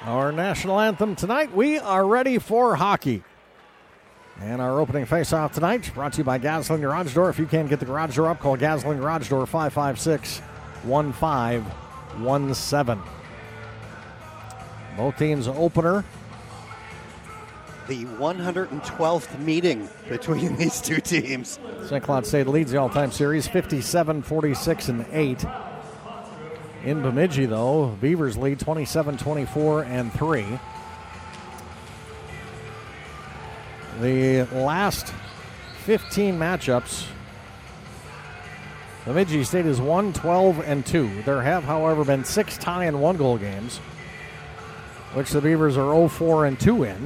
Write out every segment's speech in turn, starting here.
Our national anthem tonight, we are ready for hockey. And our opening face-off tonight brought to you by Gasling Garage Door. If you can't get the garage door up, call Gasling Garage Door 556-1517. Both teams opener. The 112th meeting between these two teams. St. Cloud State leads the all-time series 57-46-8. In Bemidji, though, Beavers lead 27-24-3. The last 15 matchups, Bemidji State is 1-12-2. There have, however, been 6 tie and 1-goal games, which the Beavers are 0-4-2 in.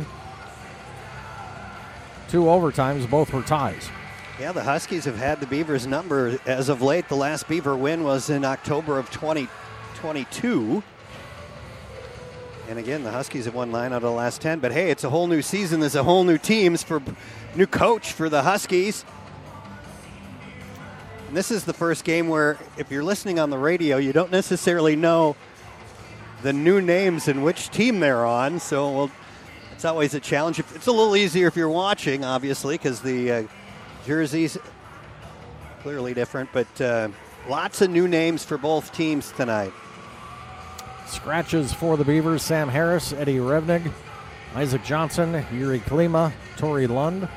2 overtimes, both were ties. Yeah, the Huskies have had the Beavers' number as of late. The last Beaver win was in October of 2022. And again, the Huskies have won 9 out of the last 10. But hey, it's a whole new season. There's a whole new teams for new coach for the Huskies. And this is the first game where if you're listening on the radio, you don't necessarily know the new names and which team they're on. So it's always a challenge. It's a little easier if you're watching, obviously, because the jerseys clearly different. But lots of new names for both teams tonight. Scratches for the Beavers: Sam Harris, Eddie Revnig, Isaac Johnson, Yuri Klima, Tori Lund.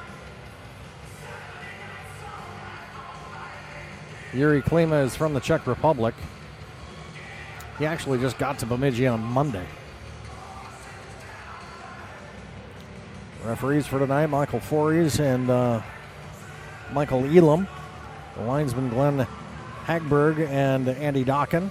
Yuri Klima is from the Czech Republic. He actually just got to Bemidji on Monday. Referees for tonight: Michael Fories and Michael Elam. The linesman Glenn Hagberg and Andy Dokken.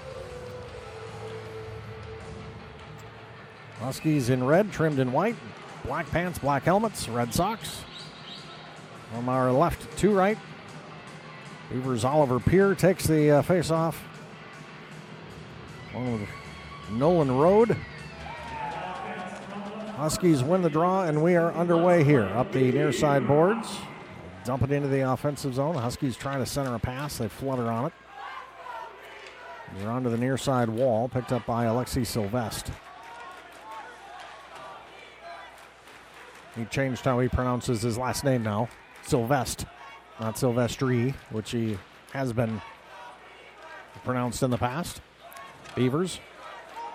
Huskies in red, trimmed in white, black pants, black helmets, red socks. From our left to right, Beavers' Oliver Peer takes the face-off. One with Nolan Road. Huskies win the draw, and we are underway here. Up the near side boards. Dump it into the offensive zone. Huskies trying to center a pass. They flutter on it. They're onto the near side wall, picked up by Alexi Sylvestre. He changed how he pronounces his last name now. Sylvestre, not Silvestri, which he has been pronounced in the past. Beavers